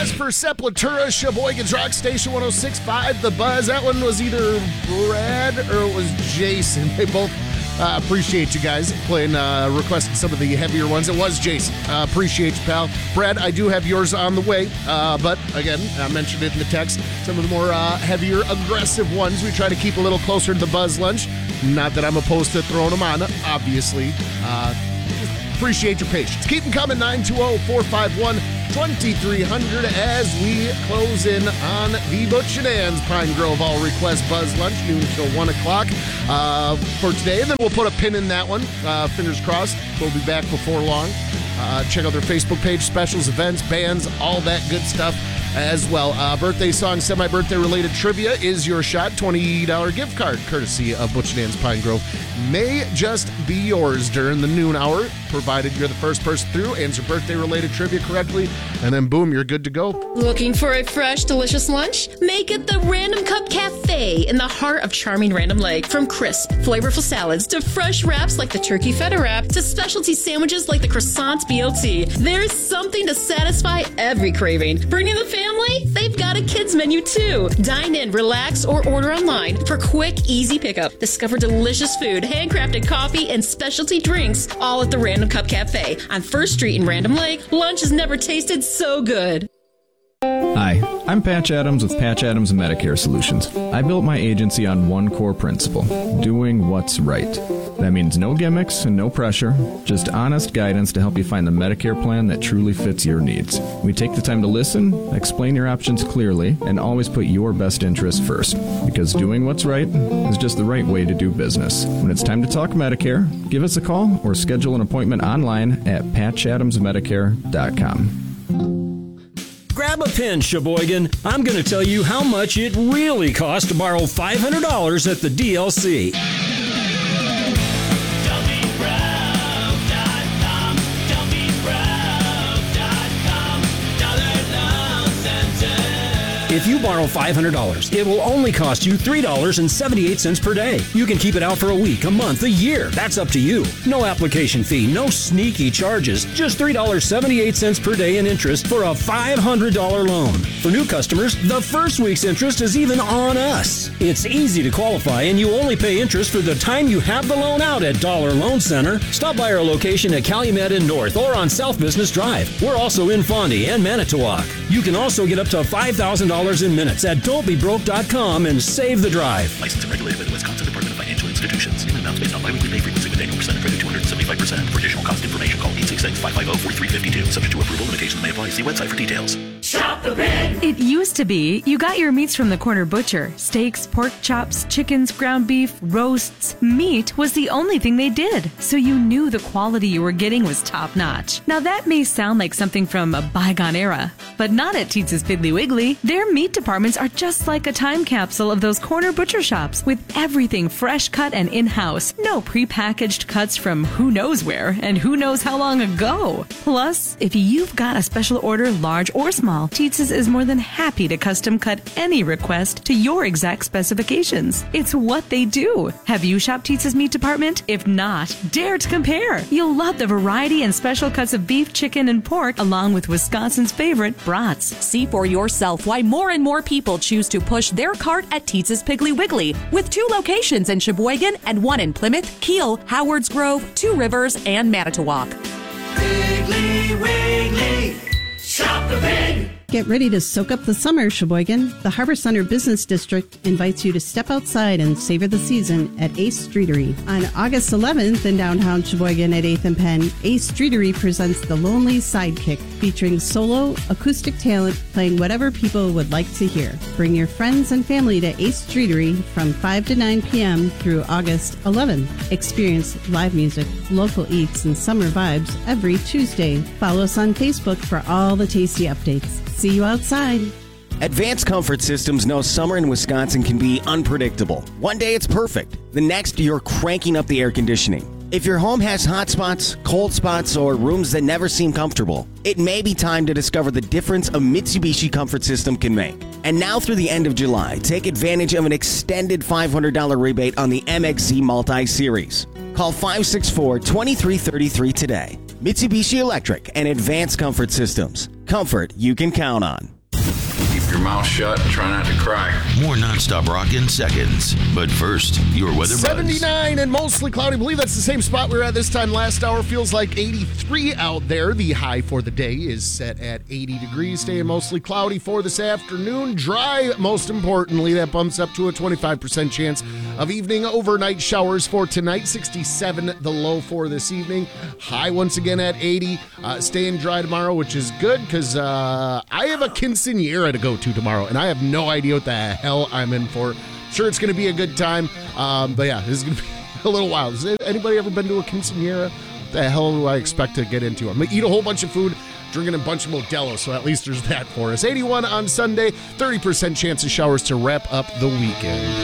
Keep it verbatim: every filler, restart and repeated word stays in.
was for Sepultura, Sheboygan's Rock Station one oh six point five, The Buzz. That one was either Brad or it was Jason. They both uh, appreciate you guys playing, uh, requesting some of the heavier ones. It was Jason. Uh, appreciate you, pal. Brad, I do have yours on the way, uh, but again, I mentioned it in the text. Some of the more uh, heavier, aggressive ones we try to keep a little closer to the Buzz Lunch. Not that I'm opposed to throwing them on, obviously. Uh, appreciate your patience. Keep them coming, nine two zero, four five one, two three zero zero as we close in on the Butch and Ann's Pine Grove All Request Buzz Lunch, noon till one o'clock uh, for today. And then we'll put a pin in that one. Uh, fingers crossed. We'll be back before long. Uh, check out their Facebook page, specials, events, bands, all that good stuff as well. Uh, birthday song, semi-birthday related trivia is your shot. twenty dollars gift card, courtesy of Butch and Ann's Pine Grove. May just be yours during the noon hour, provided you're the first person through, answer birthday related trivia correctly, and then boom, you're good to go. Looking for a fresh, delicious lunch? Make it the Random Cup Cafe in the heart of charming Random Lake. From crisp, flavorful salads to fresh wraps like the turkey feta wrap to specialty sandwiches like the croissant B L T, there's something to satisfy every craving. Bringing the family? They've got a kids menu too. Dine in, relax, or order online for quick, easy pickup. Discover delicious food, handcrafted coffee, and specialty drinks, all at the Random Cup Cafe on First Street in Random Lake. Lunch has never tasted so good. Hi, I'm Patch Adams with Patch Adams Medicare Solutions. I built my agency on one core principle, doing what's right. That means no gimmicks and no pressure, just honest guidance to help you find the Medicare plan that truly fits your needs. We take the time to listen, explain your options clearly, and always put your best interest first. Because doing what's right is just the right way to do business. When it's time to talk Medicare, give us a call or schedule an appointment online at patch adams medicare dot com. Grab a pen, Sheboygan. I'm going to tell you how much it really costs to borrow five hundred dollars at the D L C. If you borrow five hundred dollars, it will only cost you three dollars and seventy-eight cents per day. You can keep it out for a week, a month, a year. That's up to you. No application fee, no sneaky charges. Just three dollars and seventy-eight cents per day in interest for a five hundred dollars loan. For new customers, the first week's interest is even on us. It's easy to qualify, and you only pay interest for the time you have the loan out at Dollar Loan Center. Stop by our location at Calumet in North or on South Business Drive. We're also in Fondy and Manitowoc. You can also get up to five thousand dollars in minutes at don't be broke dot com and save the drive. Licensed and regulated by the Wisconsin Department of Financial Institutions. Payment amounts based on biweekly pay frequency with annual percent credit two hundred seventy-five percent. For additional cost information, call eight six six, five five zero, four three five two. Subject to approval, limitations may apply. See website for details. Shop the Pig! It used to be you got your meats from the corner butcher. Steaks, pork chops, chickens, ground beef, roasts. Meat was the only thing they did, so you knew the quality you were getting was top-notch. Now that may sound like something from a bygone era, but not at Teetz's Piggly Wiggly. Their meat departments are just like a time capsule of those corner butcher shops, with everything fresh cut and in-house. No prepackaged cuts from who knows where and who knows how long ago. Plus, if you've got a special order, large or small, Teetz's is more than happy to custom cut any request to your exact specifications. It's what they do. Have you shopped Teetz's meat department? If not, dare to compare. You'll love the variety and special cuts of beef, chicken, and pork, along with Wisconsin's favorite brats. See for yourself why more and more people choose to push their cart at Teetz's Piggly Wiggly, with two locations in Sheboygan and one in Plymouth, Kiel, Howards Grove, Two Rivers, and Manitowoc. Piggly Wiggly, shop the pig! Get ready to soak up the summer, Sheboygan. The Harbor Center Business District invites you to step outside and savor the season at Ace Streetery. On August eleventh in downtown Sheboygan at eighth and Penn, Ace Streetery presents The Lonely Sidekick, featuring solo, acoustic talent playing whatever people would like to hear. Bring your friends and family to Ace Streetery from five to nine p.m. through August eleventh. Experience live music, local eats, and summer vibes every Tuesday. Follow us on Facebook for all the tasty updates. See you outside. Advanced Comfort Systems knows summer in Wisconsin can be unpredictable. One day it's perfect. The next, you're cranking up the air conditioning. If your home has hot spots, cold spots, or rooms that never seem comfortable, it may be time to discover the difference a Mitsubishi Comfort System can make. And now through the end of July, take advantage of an extended five hundred dollars rebate on the M X Z Multi-Series. Call five six four, two three three three today. Mitsubishi Electric and Advanced Comfort Systems. Comfort you can count on. Keep your mouth shut and try not to cry. More nonstop rock in seconds. But first, your weather buzz. seventy-nine and mostly cloudy. I believe that's the same spot we were at this time last hour. Feels like eighty-three out there. The high for the day is set at eighty degrees. Staying mostly cloudy for this afternoon. Dry, most importantly. That bumps up to a twenty-five percent chance of evening overnight showers for tonight. sixty-seven the low for this evening. High once again at eighty. Uh, staying dry tomorrow, which is good because uh, I have a quinceañera to go to tomorrow, and I have no idea what the hell I'm in for. Sure, it's going to be a good time, um, but yeah, this is going to be a little wild. Has anybody ever been to a quinceañera? What the hell do I expect to get into? I'm going to eat a whole bunch of food, drinking a bunch of Modelo, so at least there's that for us. eighty-one on Sunday, thirty percent chance of showers to wrap up the weekend.